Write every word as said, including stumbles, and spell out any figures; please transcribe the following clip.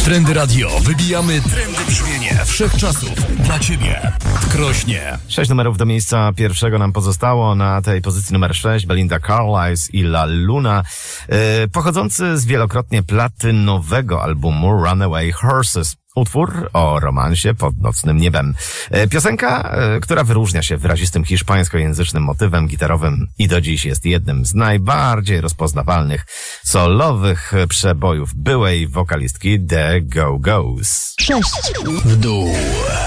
Trendy Radio. Wybijamy trendy brzmienie wszechczasów. Dla Ciebie. Krośnie. Sześć numerów do miejsca pierwszego nam pozostało. Na tej pozycji numer sześć Belinda Carlisle i La Luna, yy, pochodzący z wielokrotnie platynowego albumu Runaway Horses. Utwór o romansie pod nocnym niebem. Piosenka, która wyróżnia się wyrazistym hiszpańskojęzycznym motywem gitarowym i do dziś jest jednym z najbardziej rozpoznawalnych solowych przebojów byłej wokalistki The Go-Go's. Sześć w dół.